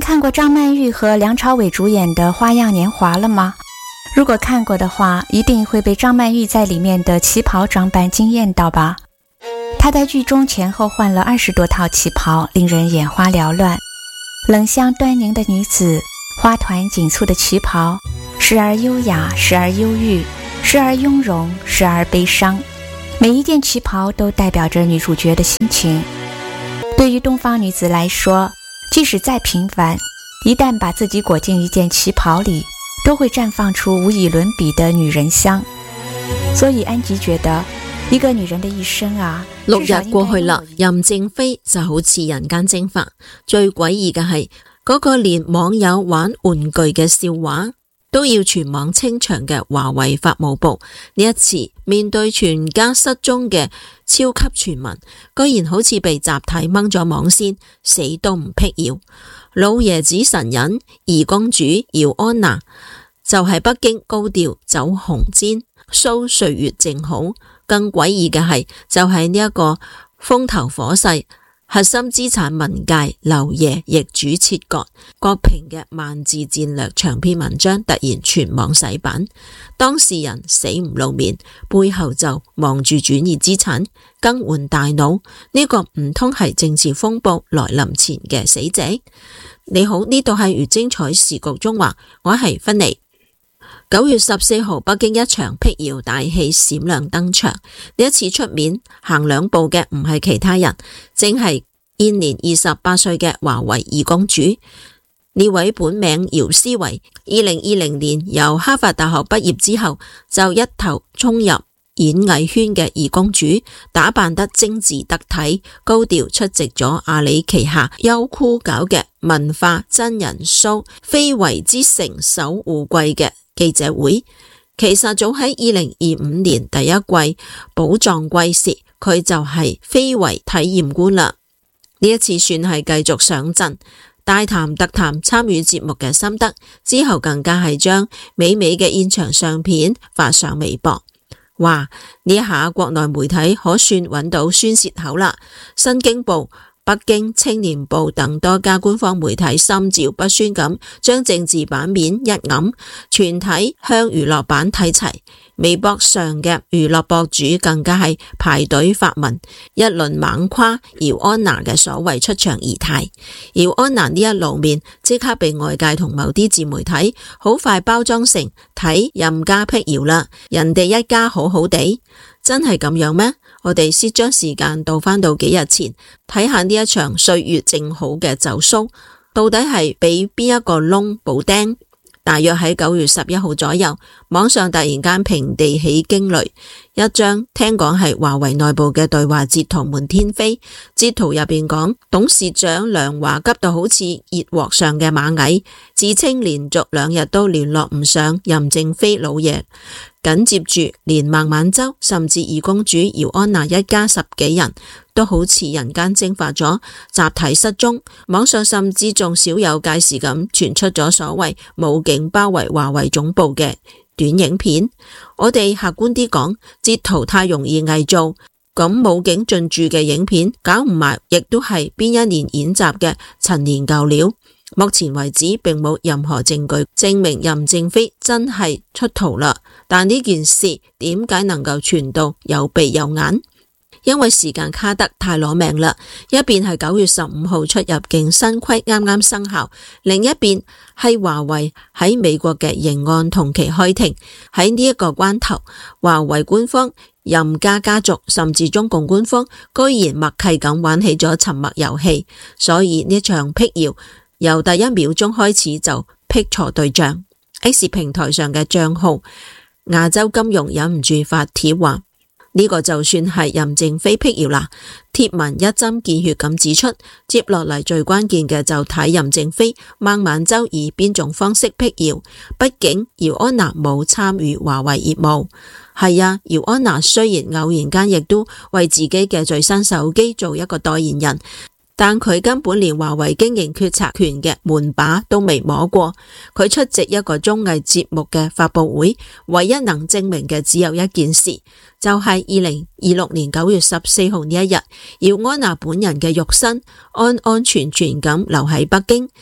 看過張曼玉和梁朝偉主演的《花樣年華》了嗎？如果看過的話，一定會被張曼玉在裡面的旗袍裝扮驚豔到吧？她在劇中前後換了20多套旗袍，令人眼花繚亂。冷香端凝的女子，花團錦簇的旗袍，時而優雅，時而憂鬱，時而雍容，時而悲傷。每一件旗袍都代表着女主角的心情。對於東方女子來說，即使再平凡，一旦把自己裹進一件旗袍裡，都會綻放出無以倫比的女人香。所以安吉覺得，一個女人的一生啊，6 日過去啦，任正非就好似人間蒸發。最詭異嘅係嗰個連網友玩玩具嘅笑話都要全網清場嘅華為法務部，呢一次面對全家失蹤嘅超級傳聞，居然好似被集體掹咗網線，死都唔闢謠。老爺子神隱二公主姚安娜就係北京高調走紅毯 show 歲月靜好。更詭異嘅係就係呢一個風頭火勢核心資產文界劉爺易主切割，郭平嘅萬字戰略長篇文章突然全網洗版，當事人死唔露面，背後就忙住轉移資產更換大腦，呢個唔通係政治風暴來臨前嘅死者？你好，呢度係如精彩時局中華，我係芬妮。9月14號，北京一場闢謠大戲閃亮登場。呢一次出面行兩步嘅唔係其他人，正係現年28歲嘅華為二公主。呢位本名姚思維，2020年由哈佛大學畢業之後，就一頭衝入演藝圈嘅二公主，打扮得精緻得體，高調出席咗阿里旗下優酷搞嘅文化真人 show《非遺之城守護季》嘅記者會。其實早喺2025年第一季寶藏季時，佢就係非遺體驗官啦。呢一次算係繼續上陣，大談特談參與節目嘅心得，之後更加係將美美嘅現場相片發上微博。哇！呢一下國內媒體可算揾到宣洩口啦，新京報、北京青年報等多家官方媒體心照不宣咁將政治版面一揞，全體向娛樂版睇齊。微博上嘅娛樂博主更加係排隊發文，一輪猛誇姚安娜嘅所謂出場儀態。姚安娜呢一露面，即刻被外界同某啲自媒體好快包裝成睇任家闢謠啦，人哋一家好好地，真係咁樣咩？我哋先將時間倒翻到幾日前，睇下呢一場歲月靜好嘅走騷，到底係俾邊一個窿補釘？大約喺9月11號左右，網上突然間平地起驚雷，一張聽講係華為內部嘅對話截圖滿天飛。截圖入邊講，董事長梁華急到好似熱鍋上嘅螞蟻，自稱連續2日都聯絡唔上任正非老爺。緊接住，連孟晚舟甚至二公主姚安娜一家10幾人都好似人間蒸發咗，集體失蹤。網上甚至仲少有介事咁傳出咗所謂武警包圍華為總部嘅短影片。我哋客觀啲講，截圖太容易偽造，咁武警進駐嘅影片搞唔埋，亦都係邊一年演習嘅陳年舊料。目前為止並冇任何證據證明任正非真係出逃啦，但呢件事點解能夠傳到有鼻有眼？因為時間卡得太攞命啦，一邊係9月15號出入境新規啱啱生效，另一邊係華為喺美國嘅刑案同期開庭。喺呢一個關頭，華為官方、任家家族甚至中共官方居然默契咁玩起咗沉默遊戲，所以呢場闢謠由第一秒鐘開始就闢錯對象。X 平台上嘅賬號亞洲金融忍唔住發帖話，呢個就算係任正非闢謠啦。貼文一針見血咁指出，接落嚟最關鍵嘅就睇任正非、孟晚舟以邊種方式闢謠。畢竟姚安娜冇參與華為業務。係啊，姚安娜雖然偶然間亦都為自己嘅最新手機做一個代言人，但佢根本連華為經營決策權嘅門把都未摸過。佢出席一個綜藝節目嘅發佈會，唯一能證明嘅只有一件事，就係2026年9月14號呢一日，姚安娜本人嘅肉身安安全全咁留喺北京。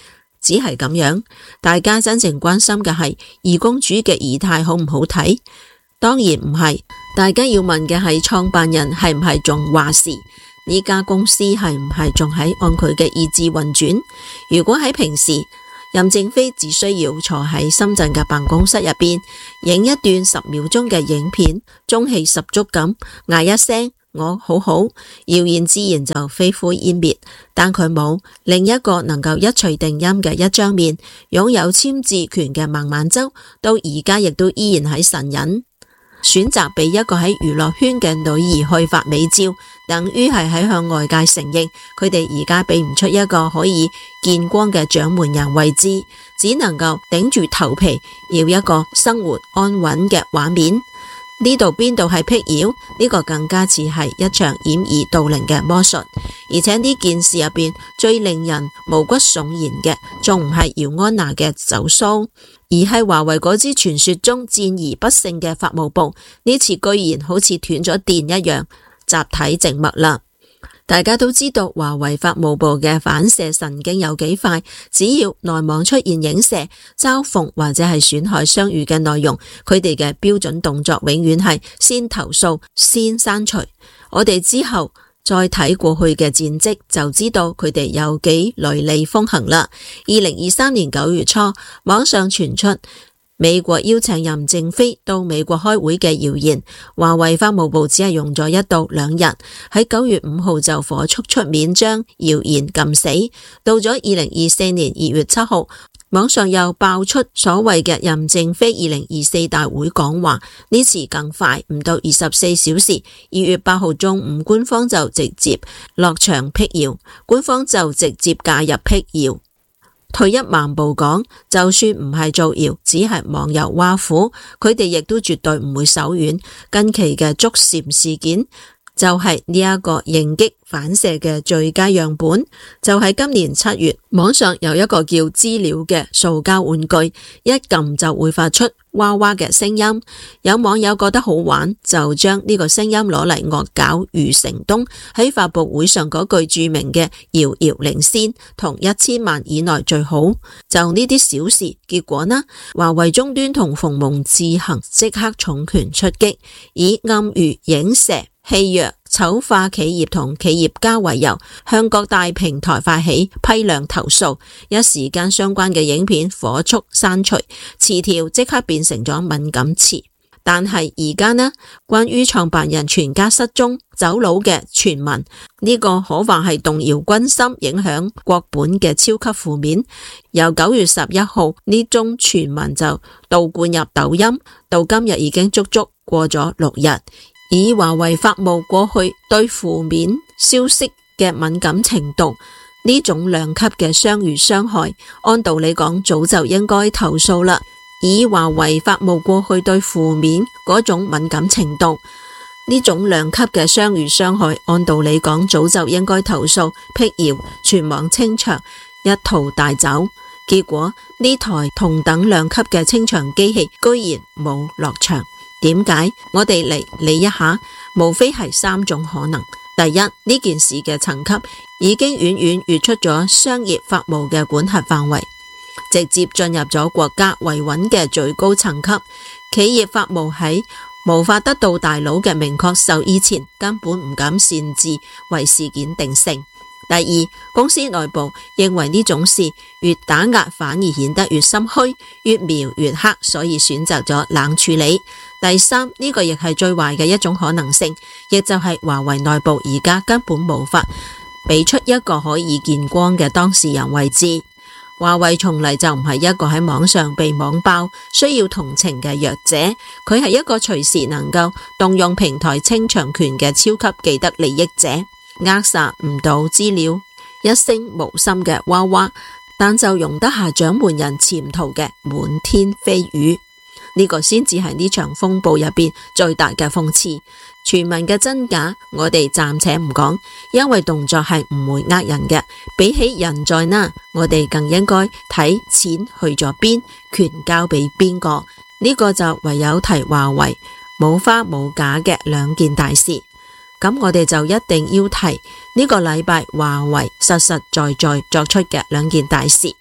只係咁樣。大家真正關心嘅係二公主嘅儀態好唔好睇？當然唔係，大家要問嘅係創辦人係唔係仲話事？呢家公司係唔係仲喺按佢嘅意志運轉？如果喺平時，任正非只需要坐喺深圳嘅辦公室入邊，影一段10秒鐘嘅影片，中氣十足咁嗌一聲我好好，謠言自然就飛灰煙滅。但佢冇，另一個能夠一錘定音嘅一張面，擁有簽字權嘅孟晚舟，到而家亦都依然喺神隱。選擇俾一個喺娛樂圈嘅女兒去發美照，等於係喺向外界承認佢哋而家俾唔出一個可以見光嘅掌門人位置，只能夠頂住頭皮要一個生活安穩嘅畫面。呢度邊度係辟謠？呢個更加似係一場掩耳盜鈴嘅魔術。而且呢件事入邊最令人毛骨悚然嘅，仲唔係姚安娜嘅走騷，而係華為嗰支傳說中戰而不勝嘅法務部，呢次居然好似斷咗電一樣，集體靜默啦。大家都知道華為法務部嘅反射神經有幾快，只要內網出現影射、嘲諷或者係損害商譽嘅內容，佢哋嘅標準動作永遠係先投訴、先刪除。我哋之後再睇過去嘅戰績，就知道佢哋有幾雷厲風行啦。2023年9月初，網上傳出美國邀請任正非到美國開會嘅謠言，華為法務部只係用咗1到2日，喺9月5號就火速出面將謠言撳死。到咗2024年2月7號，網上又爆出所謂嘅任正非2024大會講話，呢次更快，唔到24小時，2月8號中午官方就直接落場辟謠，官方就直接介入辟謠。退一萬步講，就算唔係造謠，只係網友挖苦，佢哋亦都絕對唔會手軟。近期嘅竹禪事件就係呢一個迎擊反射嘅最佳樣本。就喺今年7月，網上有一個叫資料嘅塑膠玩具，一撳就會發出娃娃嘅聲音。有網友覺得好玩，就將呢個聲音攞嚟惡搞余承東喺發佈會上嗰句著名嘅遙遙領先同1000萬以內最好。就呢啲小事，結果呢，華為終端同鴻蒙自行即刻重拳出擊，以暗喻影射、戲謔、醜化企業同企業家為由，向各大平台發起批量投訴。一時間相關嘅影片火速刪除，詞條即刻變成咗敏感詞。但係而家呢，關於創辦人全家失蹤走佬嘅傳聞，呢個可話係動搖軍心、影響國本嘅超級負面。由9月11號呢宗傳聞就倒灌入抖音，到今日已經足足過咗6日。以華為法務過去對負面消息嘅敏感程度，呢種兩級嘅相遇傷害，按道理講早就應該投訴啦。以華為法務過去對負面嗰種敏感程度，呢種兩級嘅相遇傷害，按道理講早就應該投訴、辟謠、全網清場，一套帶走。結果呢台同等兩級嘅清場機器居然冇落場。點解？我哋嚟理一下，無非係3種可能。第一，呢件事嘅層級已經遠遠越出咗商業法務嘅管轄範圍，直接進入咗國家維穩嘅最高層級。企業法務喺無法得到大佬嘅明確授意前，根本唔敢擅自為事件定性。第二，公司內部認為呢種事越打壓反而顯得越心虛，越描越黑，所以選擇咗冷處理。第三，呢個亦係最壞嘅一種可能性，亦就係華為內部而家根本無法俾出一個可以見光嘅當事人位置。華為從嚟就唔係一個喺網上被網爆需要同情嘅弱者，佢係一個隨時能夠動用平台清場權嘅超級既得利益者。扼殺唔到資料一聲無心嘅娃娃，但就容得下掌門人潛逃嘅滿天飛雨。呢個先至係呢場風暴入邊最大嘅諷刺。傳聞嘅真假我哋暫且唔講，因為動作係唔會呃人嘅。比起人在哪，我哋更應該睇錢去咗邊，權交俾邊個。呢個就唯有提華為冇花冇假嘅2件大事。咁我哋就一定要提呢個禮拜華為實實在在作出嘅2件大事。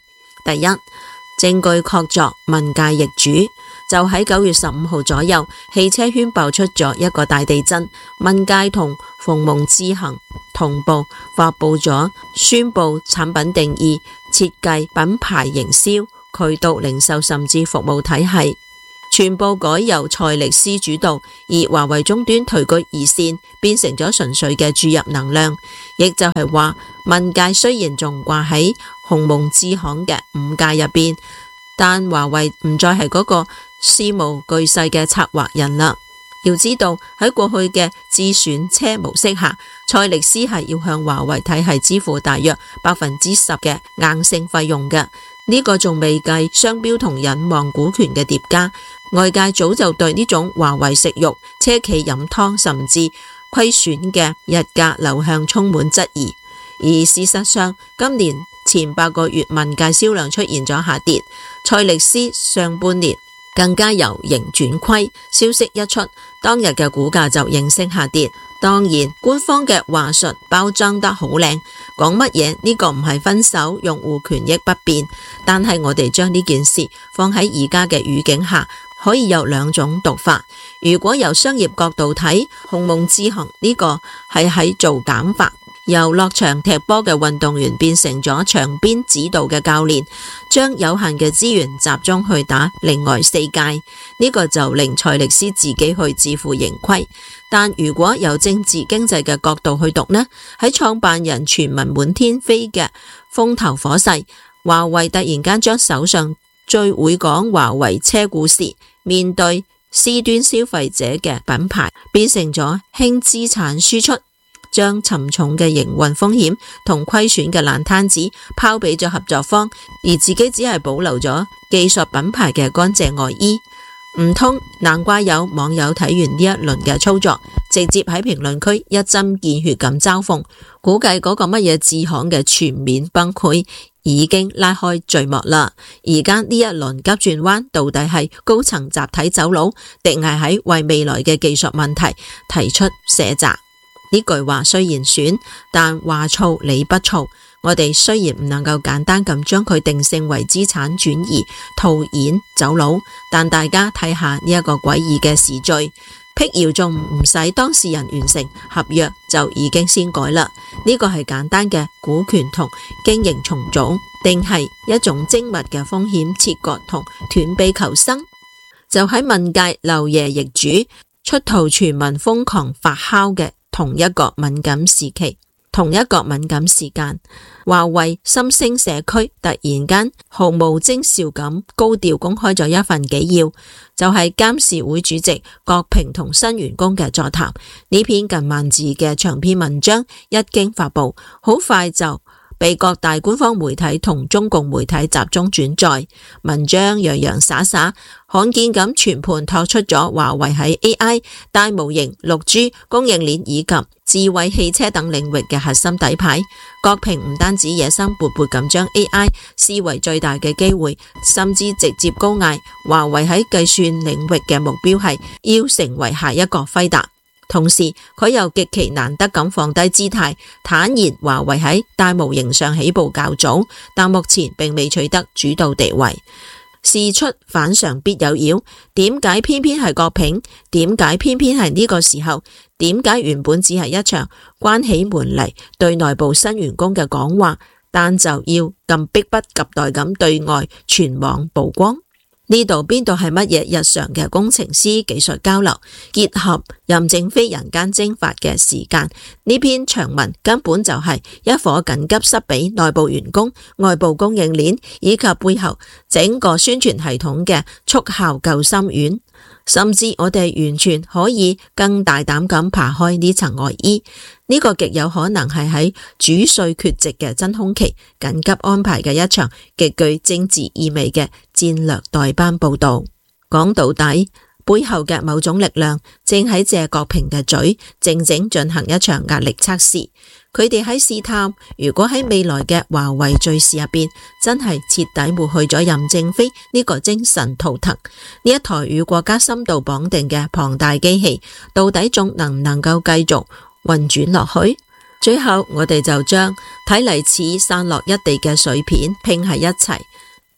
第一，證據確鑿文界易主。就喺9月15號左右，汽車圈爆出咗一個大地震，文界同鴻蒙智行同步發佈咗宣布產品定義、設計、品牌營銷、渠道零售甚至服務體系全部改由蔡力斯主導，而華為終端退居二線，變成咗純粹嘅注入能量。亦就係話，文界雖然仲掛喺鴻蒙智行嘅5界入邊，但華為唔再係嗰個事無巨細嘅策劃人啦。要知道喺過去嘅自選車模式下，蔡力斯係要向華為體系支付大約10%嘅硬性費用嘅。呢個仲未計商標同隱望股權嘅疊加。外界早就對呢種華為食肉、車企飲湯甚至虧損嘅日價流向充滿質疑。而事實上，今年前8個月文界銷量出現咗下跌，蔡力斯上半年更加由盈轉虧，消息一出，當日嘅股價就應聲下跌。當然，官方嘅話術包裝得好靚，講乜嘢呢個唔係分手，用戶權益不變。但係我哋將呢件事放喺而家嘅語境下，可以有2種讀法。如果由商業角度睇，鴻蒙智行呢個係喺做減法，由落場踢波嘅運動員變成咗場邊指導嘅教練，將有限嘅資源集中去打另外4屆，呢個就令蔡力斯自己去自負盈虧。但如果由政治經濟嘅角度去讀呢，喺創辦人傳聞滿天飛嘅風頭火勢，華為突然間將手上最會講華為車故事，面對 C 端消費者嘅品牌，變成咗輕資產輸出，將沉重嘅營運風險同虧損嘅爛攤子拋俾咗合作方，而自己只係保留咗技術品牌嘅乾淨外衣。唔通，難怪有網友睇完呢一輪嘅操作，直接喺評論區一針見血咁嘲諷，估計嗰個乜嘢智行嘅全面崩潰已經拉開序幕啦。而家呢一輪急轉彎，到底係高層集體走佬，定係喺為未來嘅技術問題提出卸責？呢句話雖然損，但話糙理不糙。我哋雖然唔能夠簡單咁將佢定性為資產轉移、套現、走佬，但大家睇下呢一個詭異嘅時序，闢謠仲唔使當事人完成合約就已經先改啦。呢個係簡單嘅股權同經營重組，定係一種精密嘅風險切割同斷臂求生？就喺文界漏夜易主、出逃傳聞瘋狂發酵嘅同一個敏感時期，同一個敏感時間，華為心聲社區突然間毫無徵兆咁高調公開咗一份紀要，就係監事會主席郭平同新員工嘅座談。呢篇近萬字嘅長篇文章一經發布，好快就被各大官方媒體同中共媒體集中轉載。文章洋洋灑灑，罕見咁全盤托出咗華為喺 AI、大模型、6G、供應鏈以及智慧汽車等領域嘅核心底牌。郭平唔單止野心勃勃咁將 AI 視為最大嘅機會，甚至直接高嗌華為喺計算領域嘅目標係要成為下一個輝達。同時佢又極其難得咁放低姿態，坦言華為喺大模型上起步較早，但目前並未取得主導地位。事出反常必有妖，點解偏偏係郭平？點解偏偏係呢個時候？點解原本只係一場關起門嚟對內部新員工嘅講話，但就要咁迫不及待咁對外全網曝光？呢度邊度係乜嘢日常嘅工程師技術交流，結合任正非人間蒸發嘅時間？呢篇長文根本就係一顆緊急塞俾內部員工、外部供應鏈以及背後整個宣傳系統嘅速效救心丸。甚至我哋完全可以更大膽咁扒開呢層外衣，呢個極有可能係喺主帥缺席嘅真空期緊急安排嘅一場極具政治意味嘅戰略代班報道。講到底，背後嘅某種力量正喺借郭平嘅嘴，靜靜進行一場壓力測試。佢哋喺試探，如果喺未來嘅華為敘事入邊，真係徹底抹去咗任正非呢個精神圖騰，呢一台與國家深度綁定嘅龐大機器，到底仲能唔能夠繼續運轉落去？最後我哋就將睇嚟似散落一地嘅碎片拼喺一齊，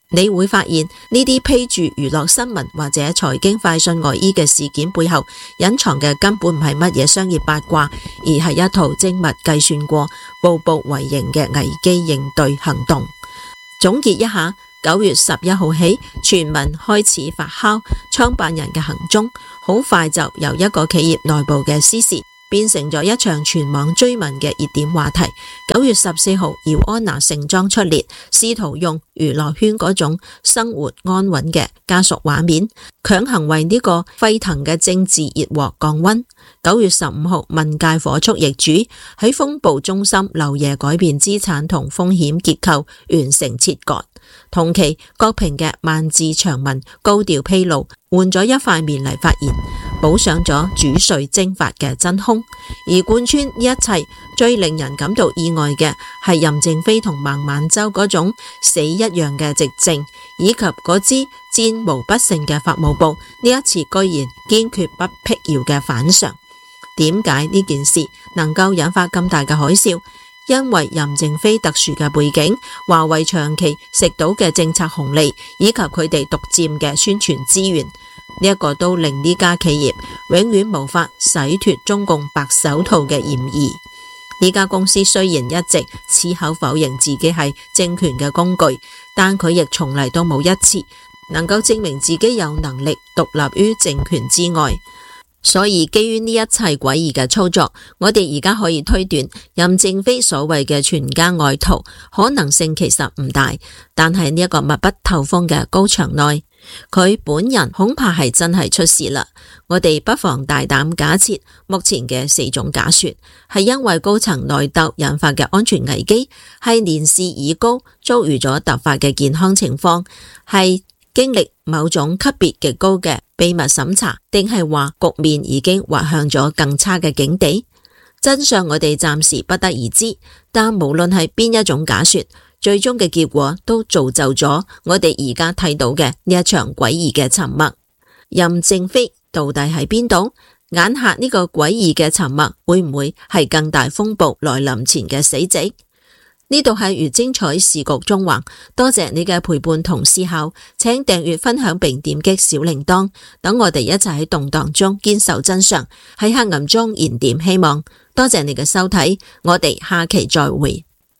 你會發現呢啲披住娛樂新聞或者財經快訊外衣嘅事件背後，隱藏嘅根本唔係乜嘢商業八卦，而係一套精密計算過、步步為營嘅危機應對行動。總結一下，9月11號起，傳聞開始發酵，創辦人嘅行蹤好快就由一個企業內部嘅私事，變成咗一場全網追問嘅熱點話題。9月14號，姚安娜盛裝出列，試圖用娛樂圈嗰種生活安穩嘅家屬畫面，強行為呢個沸騰嘅政治熱鑊降溫。9月15號，文界火速易主，喺風暴中心漏夜改變資產同風險結構，完成切割。同期，郭平嘅萬字長文高調披露，換咗一塊面嚟發言，補上咗主帥蒸發嘅真空。而貫穿呢一切，最令人感到意外嘅係任正非同孟晚舟嗰種死一樣嘅直正，以及嗰支戰無不勝嘅法務部呢一次居然堅決不辟謠嘅反常。點解呢件事能夠引發咁大嘅海嘯？因為任正非特殊嘅背景，華為長期食到嘅政策紅利，以及佢哋獨佔嘅宣傳資源，呢一個都令呢家企業永遠無法洗脫中共白手套嘅嫌疑。呢家公司雖然一直矢口否認自己係政權嘅工具，但佢亦從嚟都冇一次能夠證明自己有能力獨立於政權之外。所以基於呢一切詭異嘅操作，我哋而家可以推斷任正非所謂嘅全家外逃可能性其實唔大，但係呢一個密不透風嘅高牆內，佢本人恐怕係真係出事啦。我哋不妨大膽假設目前嘅4種假說，係因為高層內鬥引發嘅安全危機，係年事已高遭遇咗突發嘅健康情況，係經歷某種級別極高嘅秘密審查，定係話局面已經滑向咗更差嘅境地？真相我哋暫時不得而知，但無論係邊一種假說，最終嘅結果都造就咗我哋而家睇到嘅呢一場詭異嘅沉默。任正非到底喺邊度？眼下呢個詭異嘅沉默會唔會係更大風暴來臨前嘅死寂？呢度係如精彩時局縱橫，多謝你嘅陪伴同思考，請訂閱分享並點擊小鈴鐺，等我哋一齊喺動盪中堅守真相，喺黑暗中燃點希望。多謝你嘅收睇，我哋下期再會。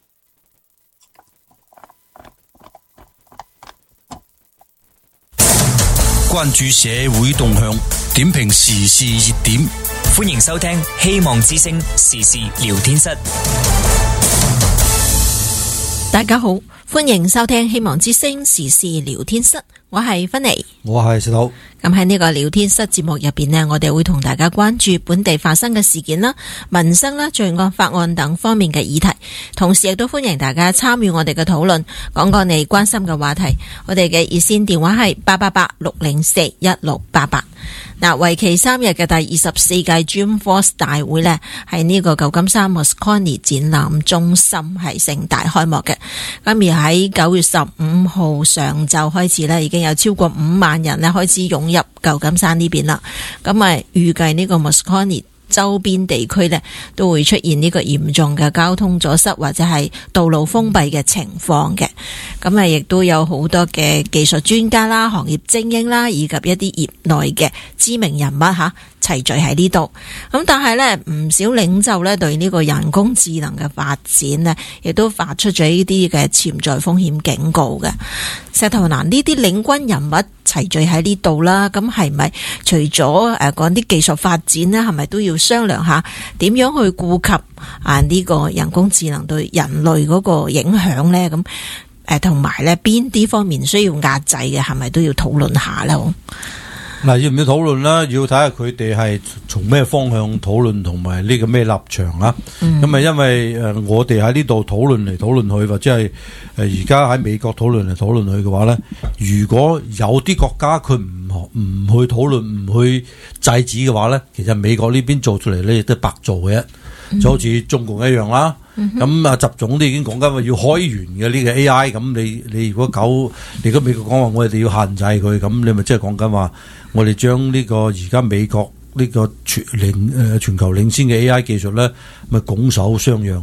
關注社會動向，點評時事熱點， 歡迎收聽希望之聲時事聊天室。 大家好，歡迎收聽希望之聲時事聊天室，我係芬妮， 我係石頭。 咁喺呢個聊天室節目入邊呢，我哋會同大家關注本地發生嘅事件啦、民生啦、罪案法案等方面嘅議題，同時亦都歡迎大家參與我哋嘅討論，講講你關心嘅話題。我哋嘅熱線電話係888-604-1688。嗱，為期3日嘅第24屆 Dreamforce 大會呢，喺呢個舊金山 Moscone 展覽中心係盛大開幕嘅。咁而喺9月15號上晝開始呢，已經有超過5萬人呢開始湧入舊金山呢邊啦。咁預計呢個 Moscone周邊地區呢都會出現呢個嚴重嘅交通阻塞或者係道路封閉嘅情況嘅。咁亦都有好多嘅技術專家啦、行業精英啦，以及一啲業內嘅知名人物齊聚喺呢度。咁但係呢，唔少領袖呢對呢個人工智能嘅發展呢，亦都發出咗呢啲嘅潛在風險警告嘅。石頭嗱，呢啲領軍人物齊聚喺呢度啦，咁係咪除咗講啲技術發展呢，係咪都要商量下點樣去顧及呢個人工智能對人類嗰個影響呢？咁同埋呢邊啲方面需要壓制嘅，係咪都要討論下啦？ 嗱，要唔要討論啦？要睇下佢哋係從咩方向討論，同埋呢個咩立場啊？咁因為我哋喺呢度討論嚟討論去，或者係而家喺美國討論嚟討論去嘅話咧，如果有啲國家佢唔去討論、唔去制止嘅話咧，其實美國呢邊做出嚟咧亦都白做嘅，就好似中共一樣啦。咁習總都已經講緊話要開源嘅呢個 AI， 咁你如果美國講話我哋要限制佢，咁你咪即係講緊話我哋將呢個而家美國呢個全球領先嘅 AI 技術咧，咪拱手相讓咯。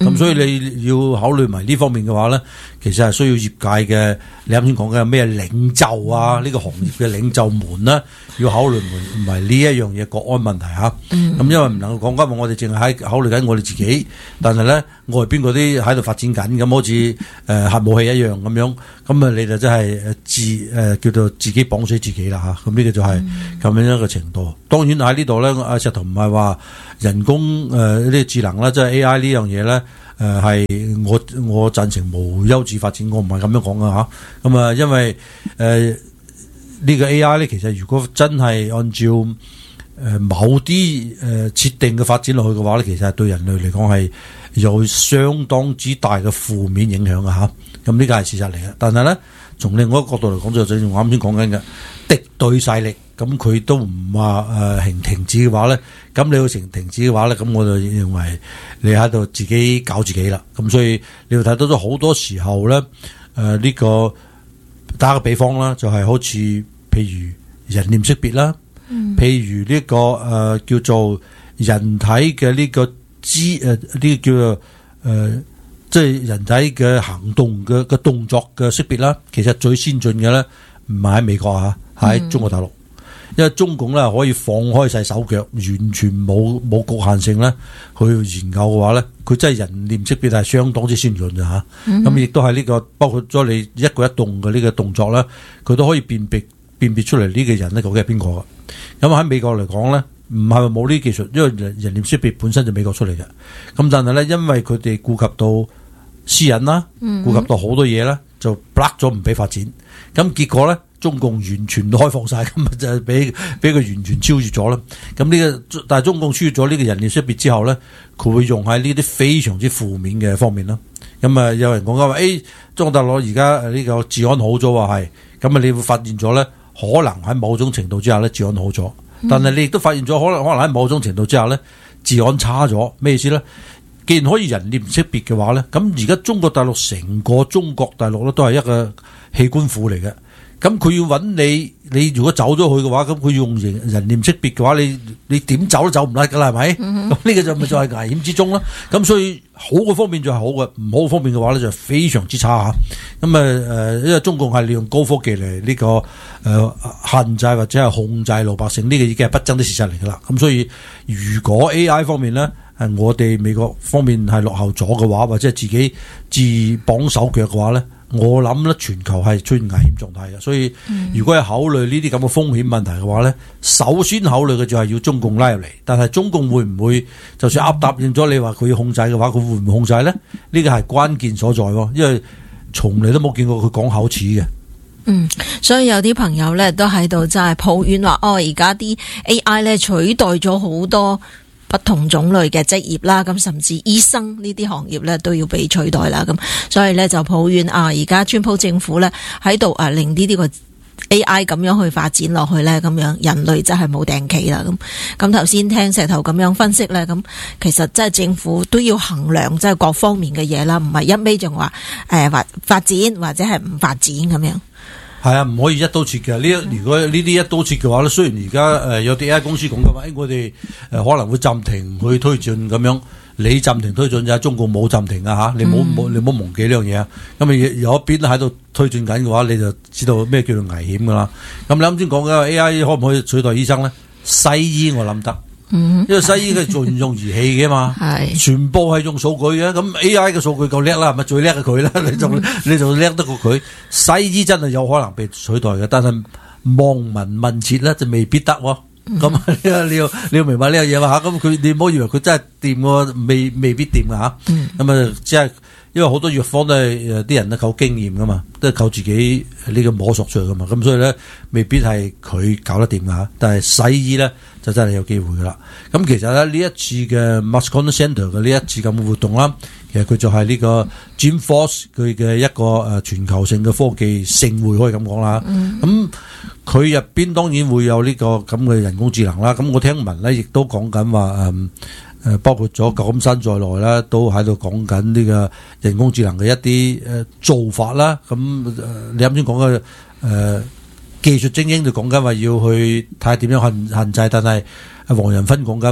咁所以你要考慮埋呢方面嘅話咧，其實係需要業界嘅，你啱先講嘅咩領袖啊，呢個行業嘅領袖們啦，要考慮埋呢一樣嘢國安問題嚇。咁因為唔能夠講今日我哋淨係喺考慮緊我哋自己，但係咧外邊嗰啲喺度發展緊，咁好似核武器一樣咁樣，咁啊你就真係叫做自己綁死自己啦嚇。咁呢個就係咁樣一個程度。當然喺呢度咧，阿石頭唔係話人工呢啲智能啦，即係 AI 呢樣嘢咧。係我贊成無休止發展，我唔係咁樣講噶嚇。咁啊，因為呢個 AI 咧，其實如果真係按照某啲設定嘅發展落去嘅話咧，其實係對人類嚟講係有相當之大嘅負面影響嘅嚇。咁呢個係事實嚟嘅。但係咧，從另外一個角度嚟講，就正如我啱先講緊嘅敵對勢力，咁佢都唔話停止嘅話咧，咁你要停止嘅話咧，咁我就認為你喺度自己搞自己啦。咁所以你要睇到咗好多時候咧，呢個打個比方啦，就係好似譬如人臉識別啦，譬如呢個叫做人體嘅呢個呢個叫做即係人體嘅行動嘅動作嘅識別啦。其實最先進嘅咧唔係喺美國啊，喺中國大陸。因為中共咧可以放開晒手腳，完全冇局限性咧去研究嘅話咧，佢真係人臉識別係相當之先進嘅嚇。咁亦都係呢個包括咗你一舉一動嘅呢個動作咧，佢都可以辨別出嚟呢個人咧究竟係邊個嘅。咁喺美國嚟講咧，唔係話冇呢啲技術，因為人臉識別本身就美國出嚟嘅。咁但係咧，因為佢哋顧及到私隱啦，顧及到好多嘢咧，就 block 咗唔俾發展。咁結果咧，中共完全開放晒，咁就係俾佢完全超越咗啦。咁但係中共超越咗呢個人臉識別之後咧，佢會用喺呢啲非常之負面嘅方面啦。咁啊，有人講緊話，中國大陸而家呢個治安好咗話係，咁啊你會發現咗咧，可能喺某種程度之下咧治安好咗，但係你亦都發現咗可能喺某種程度之下咧治安差咗。咩意思咧？既然可以人臉識別嘅話咧，咁而家中國大陸成個中國大陸咧都係一個器官庫嚟嘅。咁佢要揾你如果走咗去嘅話，咁佢用人臉識別嘅話，你點走都走唔甩噶啦，係咪？咁呢個就咪就係危險之中啦。咁所以好嘅方面就係好嘅，唔好嘅方面嘅話咧就非常之差嚇。咁因為中共係利用高科技嚟呢個限制或者係控制老百姓，呢個已經係不爭的事實嚟噶啦。咁所以如果 AI 方面咧，我哋美國方面係落後咗嘅話，或者係自己自綁手腳嘅話咧，我諗咧全球係出現危險狀態嘅。所以如果係考慮呢啲咁嘅風險問題嘅話咧，首先考慮嘅就係要中共拉入嚟。但係中共會唔會就算答應咗你話佢要控制嘅話，佢會唔會控制咧？呢個係關鍵所在喎，因為從嚟都冇見過佢講口齒嘅。 所以有啲朋友咧都喺度真係抱怨話，而家啲 AI 咧取代咗好多不同種類嘅職業啦，咁甚至醫生呢啲行業咧都要被取代啦，咁所以咧就抱怨而家川普政府咧喺度令呢啲個 AI 咁樣去發展落去咧，咁樣人類真係冇定期啦。咁頭先聽石頭咁樣分析咧，咁其實真係政府都要衡量即係各方面嘅嘢啦，唔係一味就話發展或者係唔發展咁樣。 係啊，唔可以一刀切嘅。如果呢啲一刀切嘅話咧，雖然而家有啲 AI 公司講嘅話，我哋可能會暫停去推進咁樣，你暫停推進就係中共冇暫停啊嚇，你唔好忘記呢樣嘢啊。咁啊有一邊喺度推進緊嘅話，你就知道咩叫做危險噶啦。咁你啱先講嘅 AI 可唔可以取代醫生咧？西醫我諗得。因為西醫嘅做用儀器嘅嘛，全部係用數據嘅，咁 AI 嘅數據夠叻啦，係咪最叻嘅佢啦？你就叻得過佢。西醫真係有可能被取代嘅，但係望聞問切咧就未必得喎。咁你要明白呢樣嘢嘛嚇。咁佢你唔好以為佢真係掂喎，未必掂㗎嚇。咁即係因為好多藥方都係啲人都靠經驗噶嘛，都係靠自己呢個摸索出嚟噶嘛。咁所以咧未必係佢搞得掂㗎嚇。但係西醫咧就真係有機會噶啦。咁其實咧呢一次嘅 Max Content Center 嘅呢一次咁嘅活動啦，其實佢就係呢個 Dreamforce 佢嘅一個全球性嘅科技盛會，可以咁講啦。咁佢入邊當然會有呢個咁嘅人工智能啦。咁我聽聞咧亦都講緊話包括咗舊金山在內啦，都喺度講緊呢個人工智能嘅一啲做法啦。咁你啱先講嘅技術精英就講緊話要去睇下點樣限制，但係黃仁勳講緊話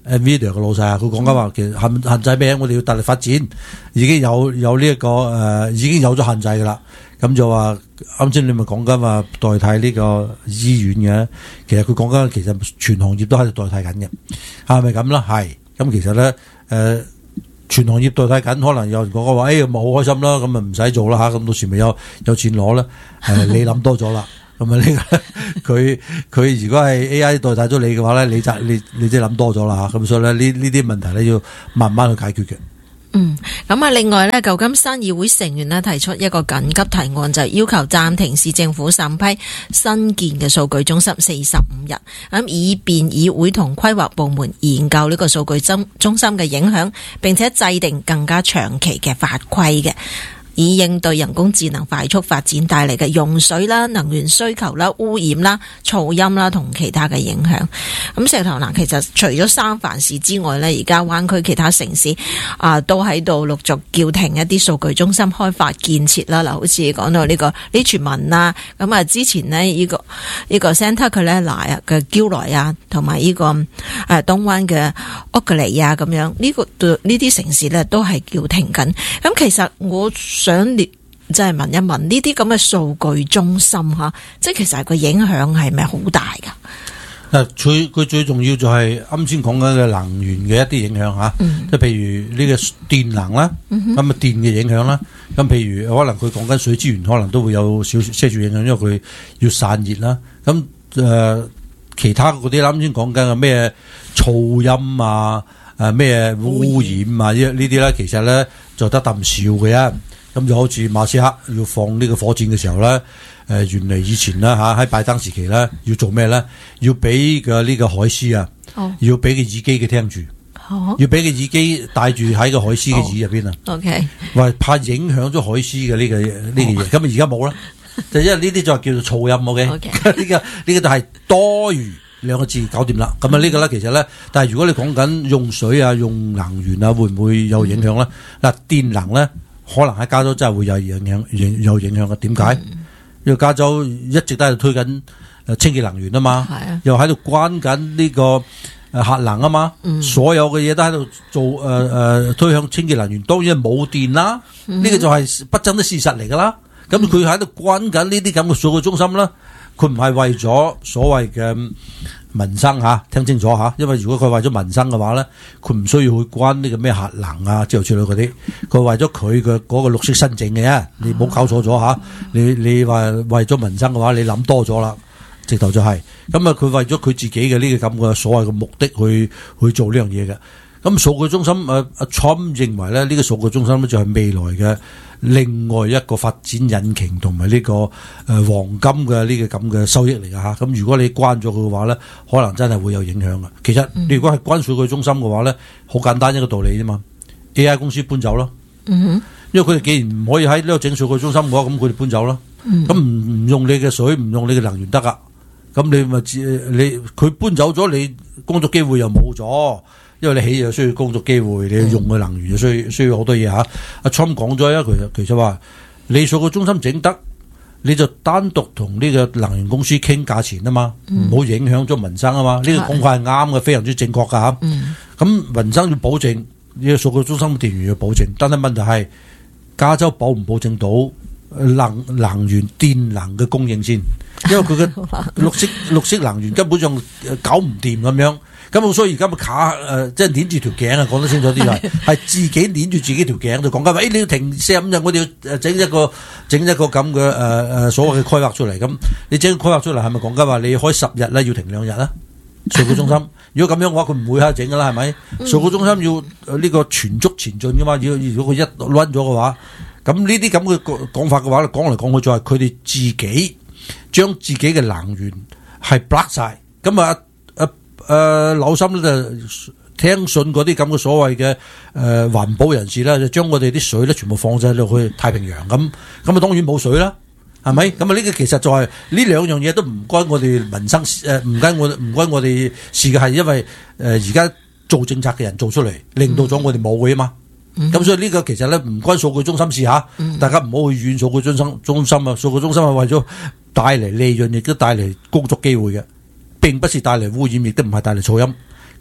Nvidia 嘅老細啊，佢講緊話其實限制咩？我哋要大力發展，已經有呢一個已經有咗限制㗎啦。咁就話啱先你咪講緊話代替呢個醫院嘅，其實佢講緊其實全行業都喺度代替緊嘅，係咪咁啦？係。咁其實咧全行業代替緊，可能有人講嘅話，咪好開心啦，咁咪唔使做啦嚇，咁到時咪有錢攞啦。你諗多咗啦。咁啊呢個佢如果係 AI 代替咗你嘅話咧，你即係諗多咗啦嚇，咁所以咧呢啲問題咧要慢慢去解決嘅。 咁啊，另外咧，舊金山議會成員咧提出一個緊急提案，就係要求暫停市政府審批新建嘅數據中心45日，咁以便議會同規劃部門研究呢個數據中心嘅影響，並且制定更加長期嘅法規嘅，以應對人工智能快速發展帶嚟嘅用水啦、能源需求啦、污染啦、噪音啦同其他嘅影響。咁石頭嗱，其實除咗三藩市之外呢，而家灣區其他城市都喺度陸續叫停一啲數據中心開發建設啦。嗱，好似講到呢個Richmond啊，咁啊之前呢，呢個 Santa Clara 嘅嬌萊啊，同埋呢個東灣嘅屋格尼啊，咁樣呢啲城市呢都係叫停緊。咁其實我想即係問一問呢啲咁嘅數據中心吓，即係其實個影響係咪好大噶？ 佢最重要就係啱先講緊嘅能源嘅一啲影響吓，即係譬如呢個電能啦，咁啊電嘅影響啦，咁譬如可能佢講緊水資源，可能都會有些少影響，因為佢要散熱啦。咁其他嗰啲啱先講緊嘅咩噪音啊，咩污染啊，呢啲咧，其實咧就得啖笑嘅啫。咁就好似馬斯克要放呢個火箭嘅時候咧，原嚟以前啦嚇喺拜登時期咧要做咩咧？要俾嘅呢個海獅啊，要俾個耳機嘅聽住，要俾個耳機戴住喺個海獅嘅耳入邊啊。OK， 話怕影響咗海獅嘅呢個嘢，咁而家冇啦，就因為呢啲就叫做噪音。OK， 呢個就係多餘兩個字搞掂啦。咁啊呢個咧其實咧，但係如果你講緊用水啊、用能源啊，會唔會有影響咧？嗱，電能咧。可能喺加州真係會有影響嘅，點解？因為加州一直都喺度推緊清潔能源啊嘛，又喺度關緊呢個核能啊嘛，所有嘅嘢都喺度做推向清潔能源，當然係冇電啦，呢個就係不爭的事實嚟噶啦。咁佢喺度關緊呢啲咁嘅數據中心啦，佢唔係為咗所謂嘅民生吓，聽清楚吓，因為如果佢為咗民生嘅話咧，佢唔需要去關呢個咩核能啊之類嗰啲，佢為咗佢嘅嗰個綠色新政嘅啫，你唔好搞錯咗吓，你話為咗民生嘅話，你諗多咗啦，直頭就係咁啊！佢為咗佢自己嘅呢個咁嘅所謂嘅目的去做呢樣嘢嘅。咁數據中心Trump 認為咧，呢個數據中心咧就係未來嘅另外一個發展引擎同埋呢個黃金嘅呢個咁嘅收益嚟㗎吓。咁如果你關咗佢嘅話咧，可能真係會有影響嘅。其實你如果係關數據中心嘅話咧，好簡單一個道理啫嘛。AI 公司搬走咯，因為佢哋既然唔可以喺呢個整數據中心嘅話，咁佢哋搬走咯。咁唔用你嘅水，唔用你嘅能源得㗎。咁你咪佢搬走咗，你工作機會又冇咗。因為你起又需要工作機會，你用嘅能源又需要好多嘢吓。阿 Trump 講咗其實話你數據中心整得，你就單獨同呢個能源公司傾價錢啊嘛，唔好影響咗民生啊嘛。呢個講法係啱嘅，非常之正確噶吓。咁民生要保證，呢個數據中心嘅電源要保證，但係問題係加州保唔保證到能源電能嘅供應先？因為佢嘅綠色能源根本上搞唔掂咁樣。咁所以而家咪卡即係捏住條頸啊！講得清楚啲就係自己捏住自己條頸就講緊話，你要停45日，我哋要整一個咁嘅所謂嘅規劃出嚟。咁你整個規劃出嚟係咪講緊話你開10日咧要停2日啊？數據中心如果咁樣嘅話，佢唔會喺度整噶啦，係咪？數據中心要呢個全速前進噶嘛？如果佢一掄咗嘅話，咁呢啲咁嘅講法嘅話，講嚟講去就係佢哋自己將自己嘅能源係 block 晒。咁啊紐森咧就聽信嗰啲咁嘅所謂嘅環保人士咧，就將我哋啲水咧全部放晒落去太平洋咁啊，當然冇水啦，係咪？咁啊呢個其實就係呢兩樣嘢都唔關我哋民生唔關我哋事嘅，係因為而家做政策嘅人做出嚟，令到咗我哋冇嘅啊嘛。咁所以呢個其實咧唔關數據中心事吓，大家唔好去怨數據中心啊！數據中心係為咗帶嚟利潤，亦都帶嚟工作機會嘅。並不是帶嚟污染，亦都唔係帶嚟噪音。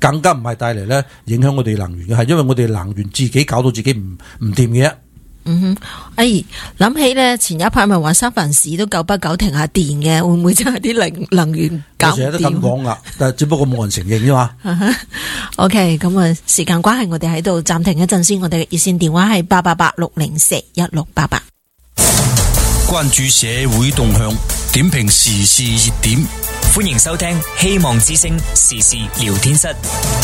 更加唔係帶嚟咧影響我哋能源嘅，係因為我哋能源自己搞到自己唔掂嘅。 諗起咧前一排咪話三藩市都久不久停下電嘅，會唔會真係啲能源搞唔掂？ 成日都咁講噶，但係只不過冇人承認啫嘛。 OK， 咁啊，時間關係，我哋喺度暫停一陣先。我哋嘅熱線電話係888-604-1688。 關注社會動向，點評時事熱點， 歡迎收聽希望之聲時事聊天室。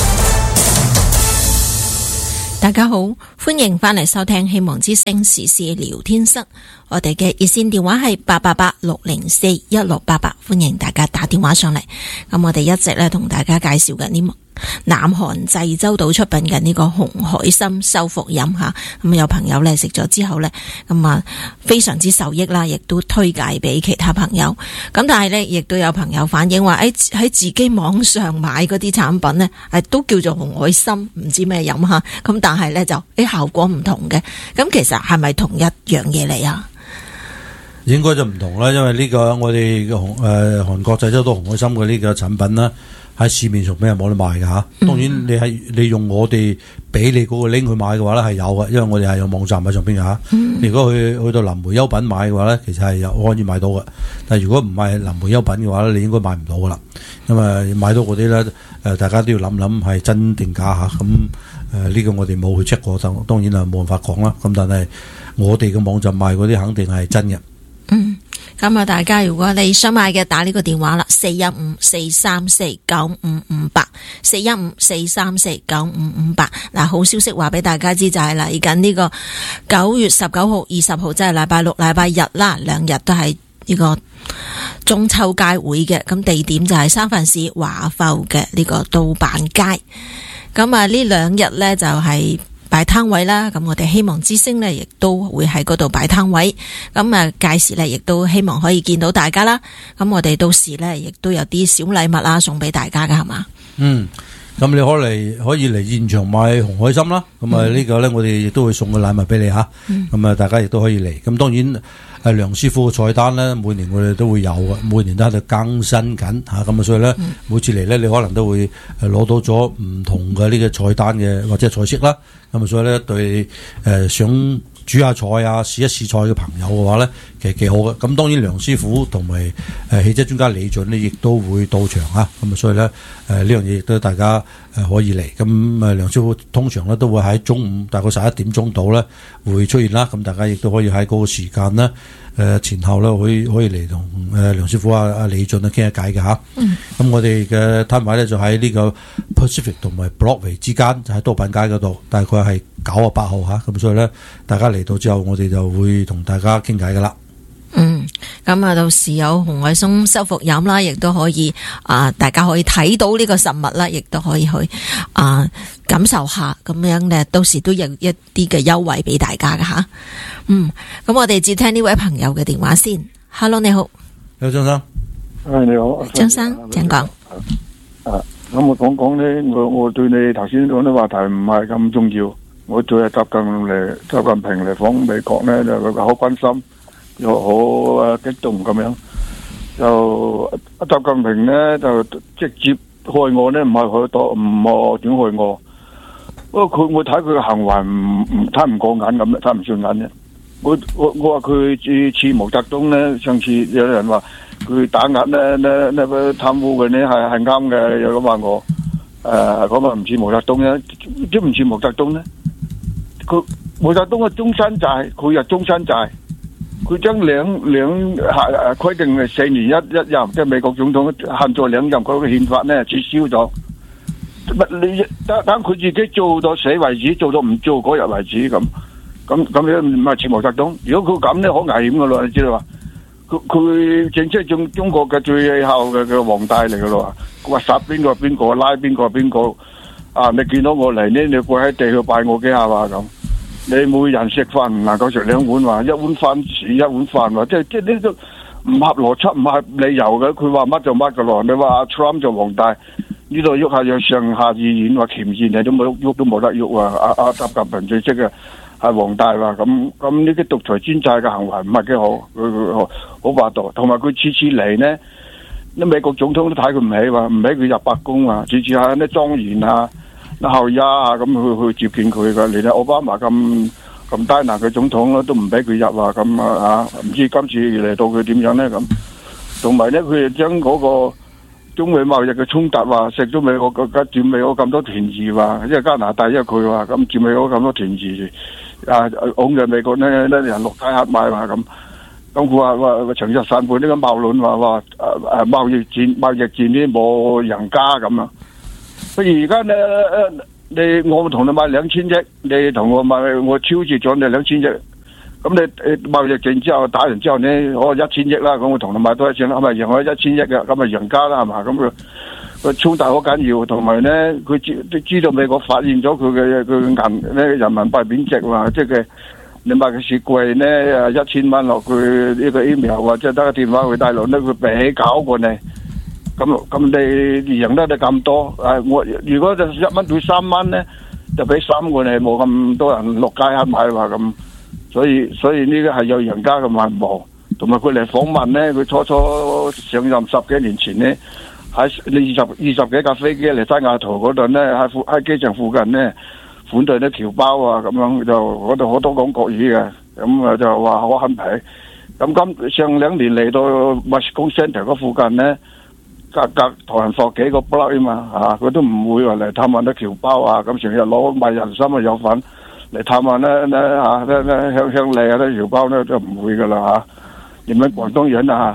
大家好，歡迎翻嚟收聽希望之聲時事聊天室。我哋嘅熱線電話係888-604-1688，歡迎大家打電話上嚟。咁我哋一直咧同大家介紹緊呢南韓濟州島出品嘅呢個紅海參修復飲吓，咁有朋友咧食咗之後咧，咁啊非常之受益啦，亦都推介俾其他朋友。咁但係咧，亦都有朋友反映話，喺自己網上買嗰啲產品咧，都叫做紅海參，唔知咩飲吓。咁但係咧就效果唔同嘅。咁其實係咪同一樣嘢嚟啊？ 應該就唔同啦，因為呢個我哋嘅韓國濟州島紅海參嘅呢個產品啦，喺市面上邊係冇得賣嘅吓。當然你用我哋俾你嗰個 link 去買嘅話咧係有嘅，因為我哋係有網站喺上邊嘅吓。如果去到林梅優品買嘅話咧，其實係有可以買到嘅。但係如果唔係林梅優品嘅話咧，你應該買唔到噶啦。因為買到嗰啲咧，大家都要諗諗係真定假吓。咁呢個我哋冇去 check 過，當然係冇辦法講啦。咁但係我哋嘅網站賣嗰啲肯定係真嘅。 咁啊，大家如果你想買嘅，打呢個電話啦，415-434-9558，415-434-9558。嗱，好消息話俾大家知就係嚟緊呢個9月19號、20號，即係禮拜六、禮拜日啦，兩日都係呢個中秋佳會嘅。咁地點就係三藩市華埠嘅呢個都板街。咁啊，呢兩日呢就係擺攤位啦，咁我哋希望之聲呢亦都會喺嗰度擺攤位，咁啊屆時呢亦都希望可以見到大家啦。咁我哋到時呢亦都有啲小禮物啊送俾大家噶，係嘛？ 咁你可以嚟現場買紅海參啦。咁啊呢個呢我哋亦都會送個禮物俾你吓。咁啊大家亦都可以嚟。咁當然梁師傅嘅菜單呢，每年我哋都會有嘅，每年都喺度更新緊吓。咁啊所以呢，每次嚟呢，你可能都會攞到咗唔同嘅呢個菜單嘅或者菜式啦。咁啊所以呢，對想煮下菜啊試一試菜嘅朋友嘅話呢，其實幾好嘅。咁當然梁師傅同埋汽車專家李俊呢，亦都會到場啊。咁啊所以呢，呢樣嘢亦都大家可以嚟。咁梁師傅通常呢，都會喺中午大概11點鐘到呢會出現啦。咁大家亦都可以喺嗰個時間呢前後呢，可以嚟同梁師傅啊李俊啊傾下偈嘅吓。咁我哋嘅攤位呢，就喺呢個 Pacific 同埋 Broadway 之間，就喺多品街嗰度，大概係98號吓。咁所以呢，大家嚟到之後，我哋就會同大家傾偈噶啦。 咁啊，到時有紅海參修復飲啦，亦都可以大家可以睇到呢個實物啦，亦都可以去感受下，咁樣咧，到時都有一啲嘅優惠俾大家噶吓。咁我哋接聽呢位朋友嘅電話先。Hello， 你好。 張生。 你好。 張生，請講。 咁我講咧，我對你頭先講啲話題唔係咁重要。我最係習近平嚟訪美國咧，就佢好關心。又好激動咁樣，就習近平咧就直接害我咧，唔係害多，唔係點害我。不過我睇佢嘅行為唔睇唔過眼咁，睇唔順眼啫。我話佢似毛澤東咧，上次有人話佢打壓咧個貪污嘅咧係啱嘅，有咁話我講話唔似毛澤東咧，點唔似毛澤東咧？佢毛澤東嘅終身制，佢又終身制。佢將兩規定係4年一任，即係美國總統限咗2任嗰個憲法咧，取消咗。你等佢自己做到死為止，做到唔做嗰日為止咁樣唔係似毛澤東。如果佢咁咧，好危險噶咯，你知道嘛？佢正式中國嘅最後嘅皇帝嚟噶咯。佢話殺邊個邊個，拉邊個邊個啊！你見到我嚟呢，你跪喺地去拜我幾下話咁。你每人食飯唔能夠食2碗話，一碗飯似1碗飯話，即係呢都唔合邏輯，唔合理由嘅。佢話乜就乜噶咯。你話阿 Trump 做皇帝，呢度喐下有上下議院話鉗制你都冇喐都冇得喐啊！阿習近平最識嘅係皇帝話咁呢啲獨裁專制嘅行為唔係幾好，佢好霸道。同埋佢次嚟呢， 啲美國總統都睇佢唔起話，唔俾佢入白宮啊，次次係啲莊園啊、啲後裔啊咁去接見佢噶。連奧巴馬咁低能嘅總統都唔俾佢入啊，咁啊唔知今次嚟到佢點樣咧咁。同埋咧，佢哋將嗰個中美貿易嘅衝突話食咗美國佔美國咁多便宜話，因為加拿大因為佢話咁佔美國咁多便宜啊，拱嘅美國呢人落街乞買話咁。咁佢話長日散盤呢個謬論話貿易戰呢冇人加咁啊！不如而家我同你買2000億，你同我買我超越咗你2000億，咁你貿易戰之後打完之後呢，我1000億啦，咁我同你買多1000啦，係咪贏我1000億嘅？咁咪贏家啦，係嘛？咁佢衝突好緊要，同埋呢佢知道美國發現咗佢嘅銀咧人民幣貶值嘛，即係。你買個雪櫃呢，1000蚊落去呢個 email 或者得個電話去大陸呢，佢比搞過你，咁你贏得你咁多，我如果就1蚊對3蚊呢，就俾3個你，冇咁多人落街乞買話咁，所以呢個係有人家嘅文謀，同埋佢嚟訪問呢，佢初上任10幾年前呢，喺20幾架飛機嚟西雅圖嗰度呢，喺機場附近呢。款待啲僑胞啊，咁樣就嗰度好多講國語嘅，咁就話好慳皮。咁上2年嚟到 Washington Center 嗰附近呢，隔唐人埠幾個 block 啊嘛，佢都唔會話嚟探問啲僑胞啊，咁成日攞賣人參啊有份嚟探問鄉里啊啲僑胞呢，都唔會噶啦嚇。你們廣東人啊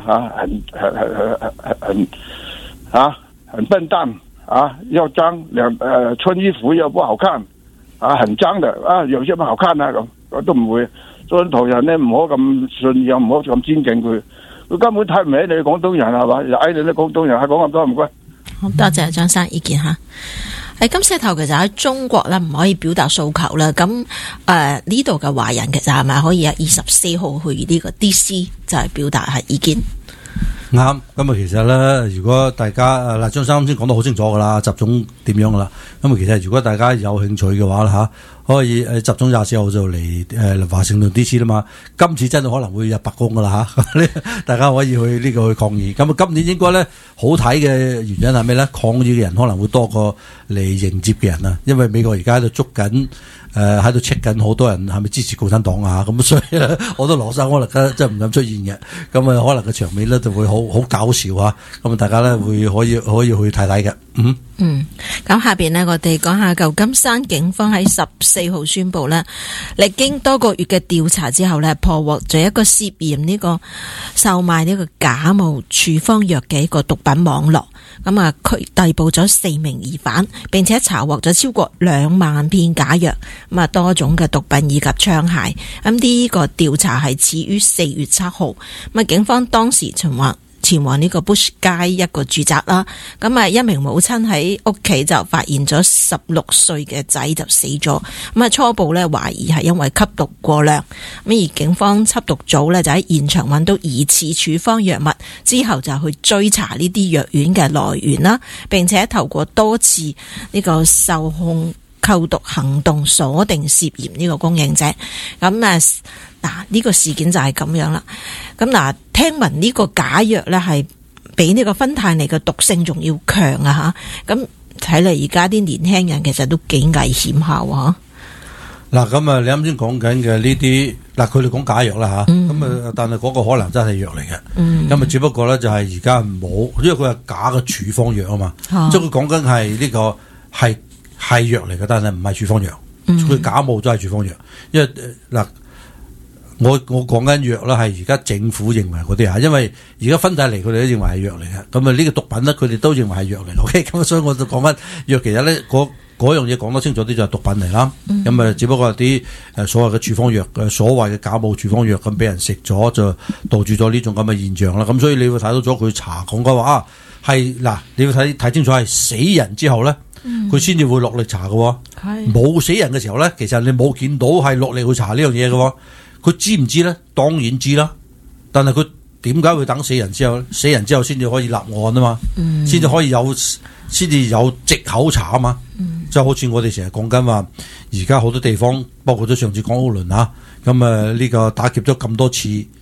很笨蛋啊，要髒穿衣服又不好看。很爭嘅有些乜好看啊咁，我都唔會。所以唐人呢唔好咁信任，唔好咁尊敬佢。佢根本睇唔起你廣東人係嘛？又嗌你啲廣東人，係講咁多唔該。 好多謝張生意見嚇。喺金石頭其實喺中國咧唔可以表達訴求啦。咁呢度嘅華人其實係咪可以喺24號去呢個 DC 就係表達係意見？ 啱，咁其實咧，如果大家張生先講得好清楚噶啦，習總點樣噶啦，咁其實如果大家有興趣嘅話啦可以習總24號就嚟華盛頓 DC 啦嘛，今次真係可能會入白宮噶啦大家可以去去抗議。咁今年應該咧好睇嘅原因係咩咧？抗議嘅人可能會多過嚟迎接嘅人啊，因為美國而家喺度捉緊。喺度 check 緊好多人係咪支持共產黨啊？咁所以咧，好多羅生可能真係唔敢出現嘅。咁可能個場面咧就會好搞笑啊！咁大家咧會可以去睇睇嘅。 咁下邊呢，我哋講下舊金山警方喺14號宣布呢，歷經多個月嘅調查之後呢，破獲咗一個涉嫌呢個售賣呢個假冒處方藥嘅一個毒品網絡。咁佢逮捕咗4名疑犯，並且查獲咗超過2萬片假藥，多種嘅毒品以及槍械。咁呢個調查係始於4月7號。警方當時前往呢個 Bush 街一個住宅啦，咁一名母親喺屋企就發現咗16歲嘅仔就死咗，咁初步咧懷疑係因為吸毒過量，咁而警方緝毒組咧就喺現場揾到疑似處方藥物，之後就去追查呢啲藥丸嘅來源啦，並且透過多次呢個受控購毒行動鎖定涉嫌呢個供應者。咁呢個事件就係咁樣啦。咁聽聞呢個假藥咧係比呢個芬太尼嘅毒性仲要強啊吓。咁睇嚟而家啲年輕人其實都幾危險下喎。 咁你啱先講緊嘅呢啲佢哋講假藥啦吓。咁但係嗰個可能真係藥嚟嘅。咁只不過咧就係而家冇，因為佢係假嘅處方藥啊嘛。即係佢講緊係呢個係藥嚟嘅，但係唔係處方藥。佢假冒咗係處方藥，因為我講緊藥啦，係而家政府認為嗰啲因為而家芬太尼佢哋都認為係藥嚟嘅，咁呢個毒品咧佢哋都認為係藥嚟。OK， 咁所以我就講翻藥，其實咧嗰樣嘢講得清楚啲就係毒品嚟啦。咁只不過係啲所謂嘅處方藥，所謂嘅假冒處方藥咁俾人食咗，就導致咗呢種咁嘅現象啦。咁所以你會睇到咗佢查講嘅話係你要睇清楚係死人之後咧，佢先至會落力查嘅。冇死人嘅時候咧，其實你冇見到係落力去查呢樣嘢嘅。佢知唔知咧？當然知啦。但係佢點解會等死人之後？死人之後先至可以立案啊嘛，先至可以先至有藉口查啊嘛。就好似我哋成日講緊話，而家好多地方，包括咗上次講奧倫咁呢個打劫咗咁多次，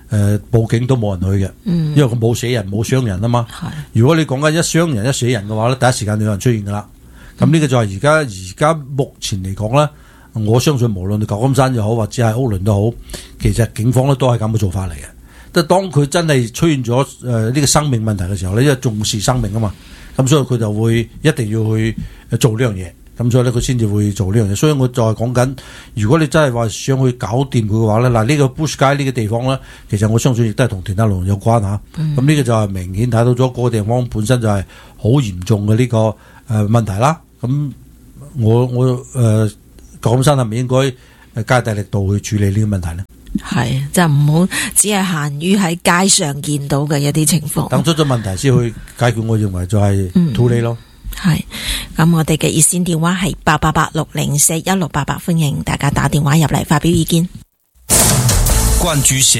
報警都冇人去嘅，因為佢冇死人冇傷人啊嘛。如果你講緊一傷人一死人嘅話咧，第一時間就有人出現噶啦。咁呢個就係而家目前嚟講咧，我相信無論你舊金山又好或者係屋崙都好，其實警方咧都係咁嘅做法嚟嘅。即係當佢真係出現咗呢個生命問題嘅時候咧，因為重視生命啊嘛，咁所以佢就會一定要去做呢樣嘢。咁所以咧，佢先至會做呢樣嘢。所以我再講緊，如果你真係話想去搞掂佢嘅話咧，嗱呢個 Bush 街呢個地方咧，其實我相信亦都係同田德龍有關嚇。咁呢個就係明顯睇到咗嗰個地方本身就係好嚴重嘅呢個問題啦。咁我舊金山係咪應該加大力度去處理呢個問題呢？ 係，就唔好只係限於喺街上見到嘅一啲情況。 等出咗問題先去解決，我認為就係 too late 咯。 係，咁我哋嘅熱線電話係88860416888，歡迎大家打電話入嚟發表意見。 關注社